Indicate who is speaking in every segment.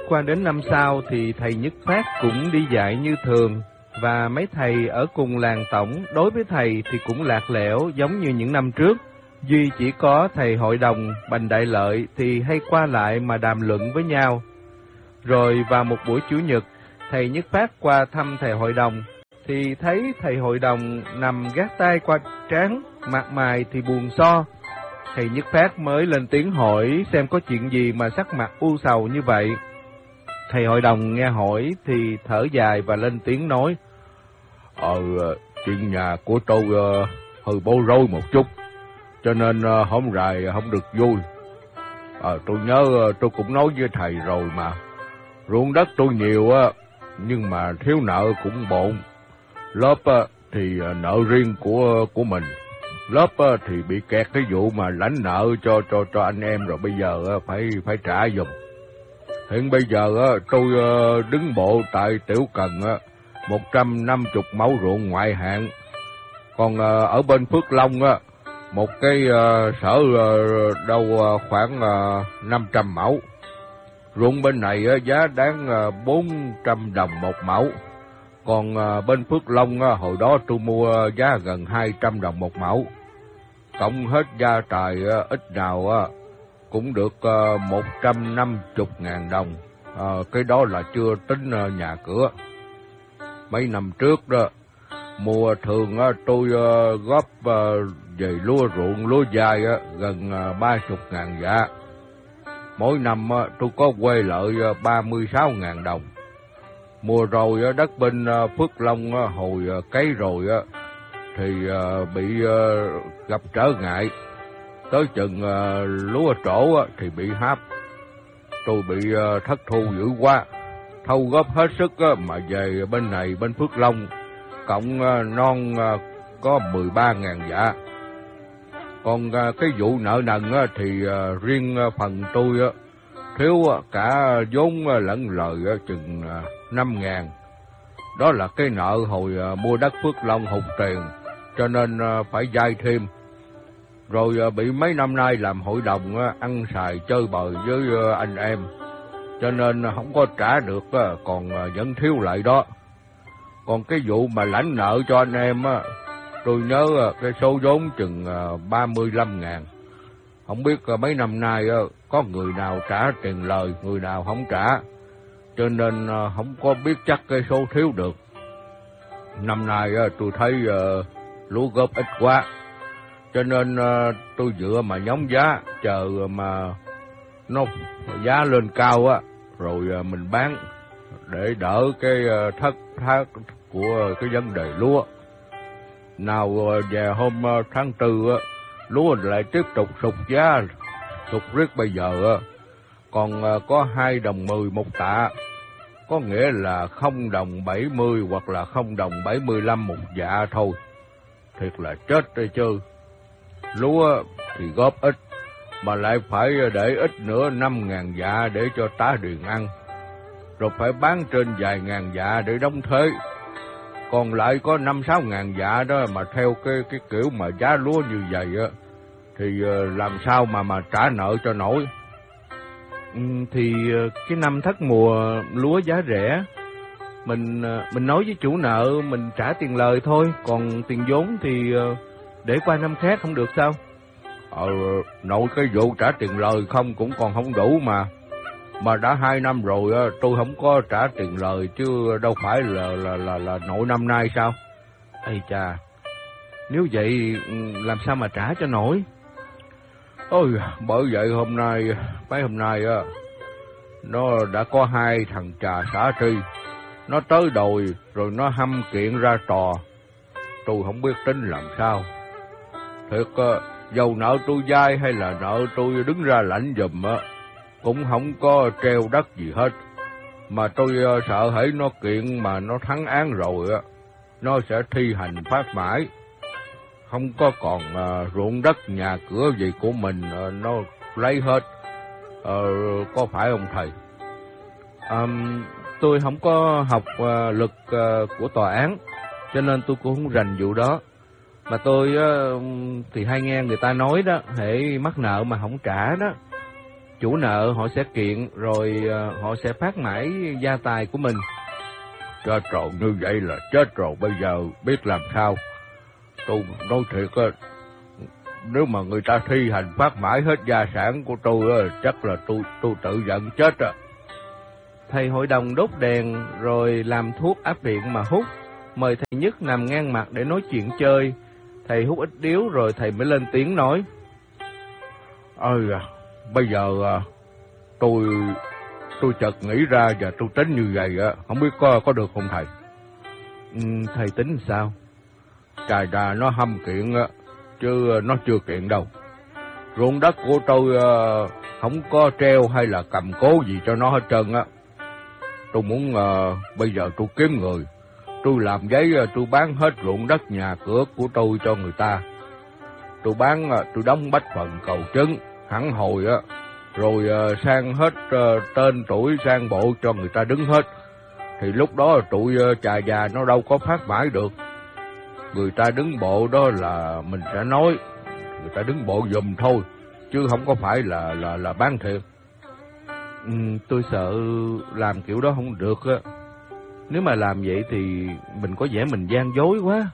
Speaker 1: qua đến năm sau thì thầy Nhất Phát cũng đi dạy như thường, và mấy thầy ở cùng làng tổng đối với thầy thì cũng lạc lẽo giống như những năm trước. Duy chỉ có thầy hội đồng Bành Đại Lợi thì hay qua lại mà đàm luận với nhau. Rồi vào một buổi Chủ nhật, thầy Nhất Phát qua thăm thầy hội đồng, thì thấy thầy hội đồng nằm gác tay qua trán, mặt mày thì buồn so. Thầy Nhất Phát mới lên tiếng hỏi xem có chuyện gì mà sắc mặt u sầu như vậy. Thầy hội đồng nghe hỏi thì thở dài và lên tiếng nói:
Speaker 2: Chuyện nhà của tôi hơi bối rối một chút, cho nên hôm rày không được vui. Tôi nhớ tôi cũng nói với thầy rồi mà, ruộng đất tôi nhiều nhưng mà thiếu nợ cũng bộn. Lớp thì nợ riêng của mình, lớp thì bị kẹt cái vụ mà lãnh nợ cho anh em, rồi bây giờ phải trả giùm. Hiện bây giờ tôi đứng bộ tại Tiểu Cần 150 mẫu ruộng ngoại hạng, còn ở bên Phước Long một cái sở đâu khoảng 500 mẫu. Ruộng bên này giá đáng 400 đồng một mẫu, còn bên Phước Long hồi đó tôi mua giá gần 200 đồng một mẫu. Cộng hết gia tài ít nào cũng được 150.000 đồng. Cái đó là chưa tính nhà cửa. Mấy năm trước đó, mùa thường tôi góp về lúa ruộng lúa dai gần 30.000 dạ. Mỗi năm tôi có quay lợi 36.000 đồng. Mùa rồi đất bên Phước Long hồi cấy rồi thì bị gặp trở ngại, tới chừng lúa trổ thì bị háp. Tôi bị thất thu dữ quá, thâu góp hết sức mà về bên này bên Phước Long cộng non có 13.000 dạ. Còn cái vụ nợ nần thì riêng phần tôi thiếu cả vốn lẫn lời chừng 5.000. Đó là cái nợ hồi mua đất Phước Long hụt tiền, cho nên phải vay thêm. Rồi bị mấy năm nay làm hội đồng ăn xài chơi bời với anh em, cho nên không có trả được, còn vẫn thiếu lại đó. Còn cái vụ mà lãnh nợ cho anh em tôi nhớ cái số vốn chừng 35.000. Không biết mấy năm nay có người nào trả tiền lời, người nào không trả, cho nên không có biết chắc cái số thiếu được. Năm nay tôi thấy lúa góp ít quá, cho nên tôi dựa mà nhóm giá, chờ mà nó giá lên cao rồi mình bán để đỡ cái thất thoát của cái vấn đề lúa. Nào về hôm tháng 4 lúa lại tiếp tục sụt giá, sụt riết bây giờ còn có 2 đồng 10 một tạ, có nghĩa là 0 đồng 70 hoặc là 0 đồng 75 một dạ thôi. Thiệt là chết đây chứ. Lúa thì góp ít, mà lại phải để ít nữa 5.000 dạ để cho tá điền ăn, rồi phải bán trên vài ngàn dạ để đóng thuế. Còn lại có 5-6 dạ đó, mà theo cái kiểu mà giá lúa như vậy thì làm sao mà trả nợ cho nổi.
Speaker 1: Thì cái năm thất mùa lúa giá rẻ, mình nói với chủ nợ mình trả tiền lời thôi, còn tiền vốn thì để qua năm khác không được sao?
Speaker 2: Nội cái vụ trả tiền lời không cũng còn không đủ mà đã 2 năm rồi tôi không có trả tiền lời, chứ đâu phải là nội năm nay sao?
Speaker 1: Ây chà, nếu vậy làm sao mà trả cho nổi?
Speaker 2: Ôi, bởi vậy mấy hôm nay nó đã có 2 thằng trà xả tri, nó tới đòi rồi nó hăm kiện ra tòa. Tôi không biết tính làm sao. Thiệt, dầu nợ tôi vay hay là nợ tôi đứng ra lãnh giùm cũng không có treo đất gì hết. Mà tôi sợ hễ nó kiện mà nó thắng án rồi nó sẽ thi hành phát mãi, không có còn ruộng đất nhà cửa gì của mình nó lấy hết. Có phải không thầy?
Speaker 1: Tôi không có học luật của tòa án, cho nên tôi cũng không rành vụ đó. Mà tôi thì hay nghe người ta nói đó, hễ mắc nợ mà không trả đó Chủ nợ họ sẽ kiện, rồi họ sẽ phát mãi gia tài của mình.
Speaker 2: Chết rồi, như vậy là chết rồi, bây giờ biết làm sao. Tôi nói thiệt á, nếu mà người ta thi hành phát mãi hết gia sản của tôi á, chắc là tôi tự giận chết á.
Speaker 1: Thầy hội đồng đốt đèn rồi làm thuốc áp viện mà hút, mời thầy Nhất nằm ngang mặt để nói chuyện chơi. Thầy hút ít điếu rồi thầy mới lên tiếng nói:
Speaker 2: Ơi à, bây giờ tôi chợt nghĩ ra và tôi tính như vậy á, không biết có được không thầy?
Speaker 1: Thầy tính sao?
Speaker 2: Trà trà nó hâm kiện á, chứ nó chưa kiện đâu. Ruộng đất của tôi không có treo hay là cầm cố gì cho nó hết trơn á. Tôi muốn bây giờ tôi kiếm người, tôi làm giấy tôi bán hết ruộng đất nhà cửa của tôi cho người ta. Tôi bán, tôi đóng bách phần cầu chứng, hẳn hồi á, rồi sang hết tên tuổi sang bộ cho người ta đứng hết. Thì lúc đó tụi trà già nó đâu có phát mãi được. Người ta đứng bộ đó là mình sẽ nói, người ta đứng bộ giùm thôi, chứ không có phải là bán thiệt.
Speaker 1: Tôi sợ làm kiểu đó không được á. Nếu mà làm vậy thì mình có vẻ mình gian dối quá.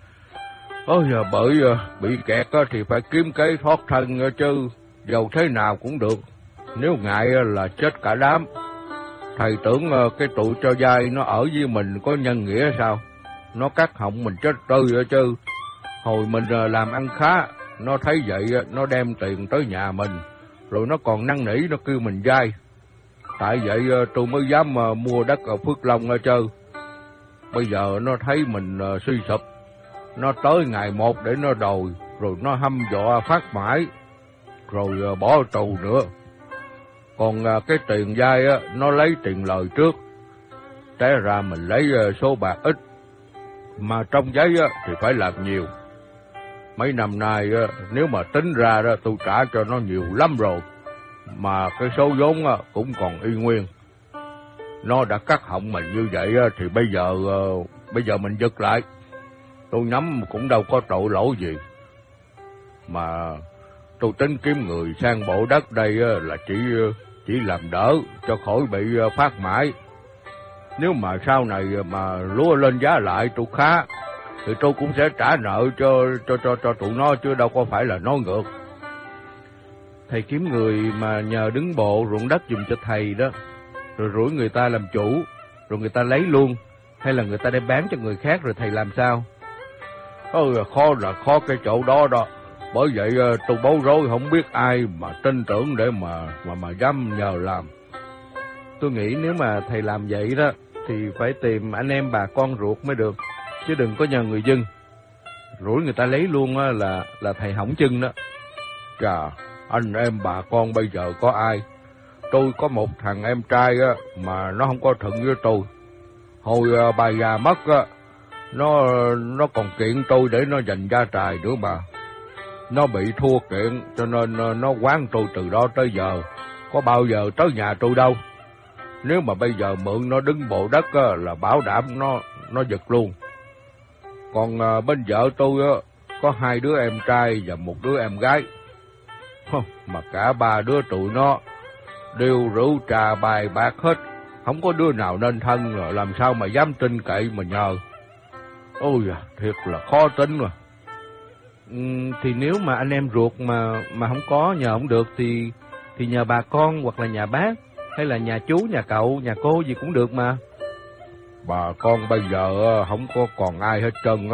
Speaker 2: Ôi giờ bởi bị kẹt á thì phải kiếm cái thoát thân chứ, dầu thế nào cũng được. Nếu ngại là chết cả đám. Thầy tưởng cái tụi cho vay nó ở với mình có nhân nghĩa sao? Nó cắt họng mình chết tươi chứ. Hồi mình làm ăn khá, nó thấy vậy nó đem tiền tới nhà mình, rồi nó còn năn nỉ nó kêu mình vay. Tại vậy tôi mới dám mua đất ở Phước Long chứ. Bây giờ nó thấy mình suy sụp, nó tới ngày một để nó đòi, rồi nó hăm dọa phát mãi, rồi bỏ tù nữa. Còn cái tiền vay á, nó lấy tiền lời trước. Té ra mình lấy số bạc ít, mà trong giấy á, thì phải làm nhiều. Mấy năm nay á, nếu mà tính ra đó, tôi trả cho nó nhiều lắm rồi, mà cái số vốn á, cũng còn y nguyên. Nó đã cắt họng mình như vậy á, thì bây giờ mình giật lại. Tôi nhắm cũng đâu có tội lỗi gì. Mà tôi tính kiếm người sang bộ đất đây á, là chỉ làm đỡ cho khỏi bị phát mãi. Nếu mà sau này mà lúa lên giá lại tôi khá, thì tôi cũng sẽ trả nợ cho tụi nó, chứ đâu có phải là nói ngược.
Speaker 1: Thầy kiếm người mà nhờ đứng bộ ruộng đất dùng cho thầy đó, rồi rủi người ta làm chủ, rồi người ta lấy luôn, hay là người ta đem bán cho người khác rồi thầy làm sao?
Speaker 2: Khó là khó cái chỗ đó đó. Bởi vậy tôi bối rối không biết ai mà tin tưởng để mà dám nhờ làm.
Speaker 1: Tôi nghĩ nếu mà thầy làm vậy đó thì phải tìm anh em bà con ruột mới được, chứ đừng có nhờ người dân. Rủi người ta lấy luôn á là thầy hỏng chân đó.
Speaker 2: Chà, anh em bà con bây giờ có ai? Tôi có một thằng em trai á mà nó không có thuận với tôi. Hồi bà già mất á, nó còn kiện tôi để nó giành gia tài nữa mà. Nó bị thua kiện cho nên nó quán tôi từ đó tới giờ, có bao giờ tới nhà tôi đâu. Nếu mà bây giờ mượn nó đứng bộ đất á, là bảo đảm nó giật luôn. Còn bên vợ tôi á, có 2 đứa em trai và 1 đứa em gái. Mà cả 3 đứa tụi nó đều rượu trà bài bạc hết, không có đứa nào nên thân, rồi làm sao mà dám tin cậy mà nhờ. Ôi à, thiệt là khó tính mà.
Speaker 1: Thì nếu mà anh em ruột mà không có nhờ không được thì nhờ bà con hoặc là nhà bác, hay là nhà chú, nhà cậu, nhà cô gì cũng được mà.
Speaker 2: Bà con bây giờ không có còn ai hết trơn á.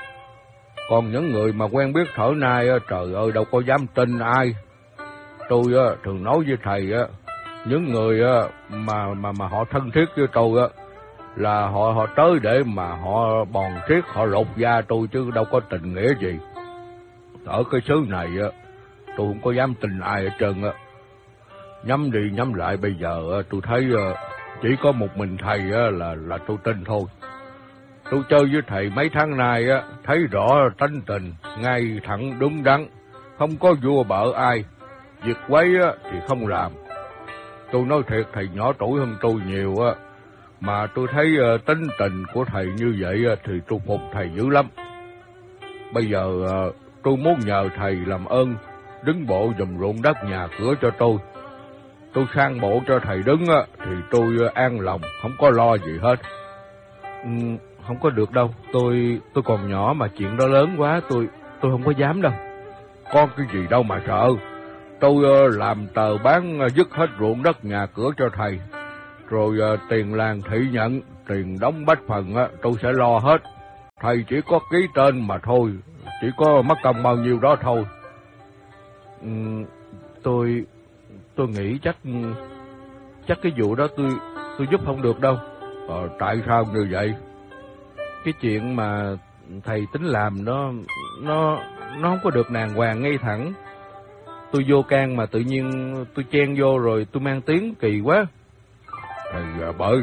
Speaker 2: Còn những người mà quen biết thở nay, trời ơi, đâu có dám tin ai. Tôi thường nói với thầy, những người mà họ thân thiết với tôi là họ tới để mà họ bòn xiết, họ lột da tôi, chứ đâu có tình nghĩa gì. Ở cái xứ này tôi không có dám tin ai hết trơn á. Nhắm đi nhắm lại bây giờ tôi thấy chỉ có một mình thầy là tôi tin thôi. Tôi chơi với thầy mấy tháng nay thấy rõ tánh tình, ngay thẳng đúng đắn, không có vua bợ ai. Việc quấy thì không làm. Tôi nói thiệt, thầy nhỏ tuổi hơn tôi nhiều mà tôi thấy tính tình của thầy như vậy thì tôi phục thầy dữ lắm. Bây giờ tôi muốn nhờ thầy làm ơn đứng bộ giùm ruộng đất nhà cửa cho tôi. tôi sang bộ cho thầy đứng á, thì tôi an lòng, không có lo gì hết.
Speaker 1: Không có được đâu, tôi còn nhỏ mà chuyện đó lớn quá, tôi không có dám đâu.
Speaker 2: Có cái gì đâu mà sợ. Tôi làm tờ bán dứt hết ruộng đất nhà cửa cho thầy. Rồi tiền làng thị nhận, tiền đóng bách phần tôi sẽ lo hết. Thầy chỉ có ký tên mà thôi, chỉ có mất công bao nhiêu đó thôi.
Speaker 1: Tôi nghĩ chắc cái vụ đó tôi giúp không được đâu.
Speaker 2: Tại sao như vậy?
Speaker 1: Cái chuyện mà thầy tính làm nó không có được đàng hoàng ngay thẳng. Tôi vô can mà tự nhiên tôi chen vô rồi tôi mang tiếng kỳ quá.
Speaker 2: Thì bởi